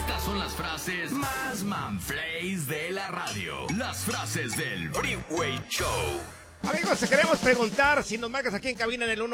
Estas son las frases más manflays de la radio. Las frases del Freeway Show. Amigos, te queremos preguntar si nos marcas aquí en cabina en el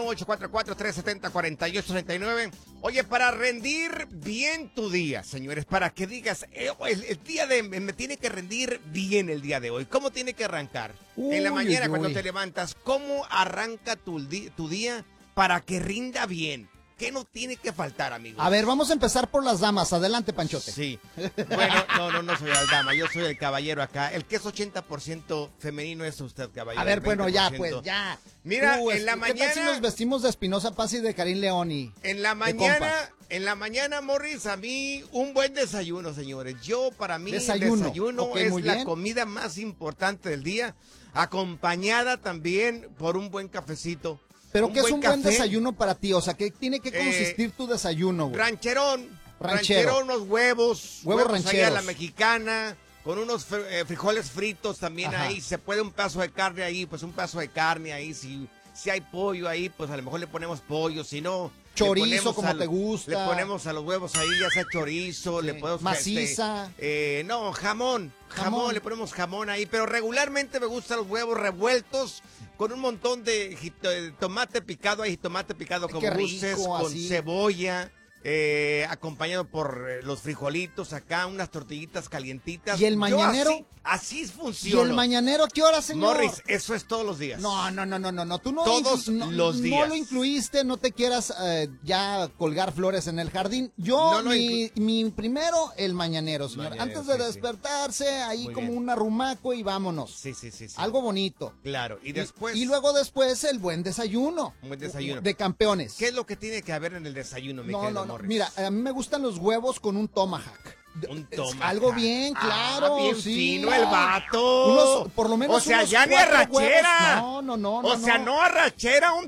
1844-370-4839. Oye, para rendir bien tu día, señores, para que digas, el día de me tiene que rendir bien el día de hoy. ¿Cómo tiene que arrancar? En la mañana cuando te levantas, ¿cómo arranca tu día para que rinda bien? ¿Qué no tiene que faltar, amigos? A ver, vamos a empezar por las damas. Adelante, Panchote. Sí. Bueno, no soy la dama, yo soy el caballero acá. El que es 80% femenino es usted, caballero. A ver, bueno, ya, 20%. pues, ya. Mira, en la mañana... ¿Qué tal si nos vestimos de Espinosa Paz y de Karim Leoni? En la mañana, Morris, a mí, un buen desayuno, señores. Para mí, Desayuno. Okay, es la comida más importante del día, acompañada también por un buen cafecito. ¿Pero qué es un buen café. Desayuno para ti? O sea, ¿qué tiene que consistir tu desayuno, güey? Rancherón, unos huevos rancheros. ahí a la mexicana, con unos frijoles fritos también. Ajá. Ahí. Se puede un pedazo de carne ahí, pues un pedazo de carne ahí. Si hay pollo ahí, pues a lo mejor le ponemos pollo, si no... Chorizo, como te gusta. Le ponemos a los huevos ahí, ya sea chorizo, Sí. le podemos... Maciza. No, jamón, le ponemos jamón ahí, pero regularmente me gustan los huevos revueltos con un montón de tomate picado ahí, tomate picado como gustes, con así. cebolla, acompañado por los frijolitos acá, unas tortillitas calientitas. ¿Y el mañanero? Así funciona. ¿Y el mañanero qué hora, señor? Morris, eso es todos los días. No, tú no. Todos los días. No lo incluiste, no te quieras ya colgar flores en el jardín. Yo, mi primero, el mañanero, señor. Mañanero, antes de sí, despertarse, ahí Muy como bien. un arrumaco y vámonos. Sí. Algo bonito. Claro, y después... Y luego después el buen desayuno. Un buen desayuno. De campeones. ¿Qué es lo que tiene que haber en el desayuno, mi querido Morris? Mira, a mí me gustan los huevos con un tomahawk. Un Es tomahawk. algo bien, claro. Bien sí. fino el vato. Por lo menos o sea, unos ya ni 4 arrachera. huevos. No. O sea, no arrachera, un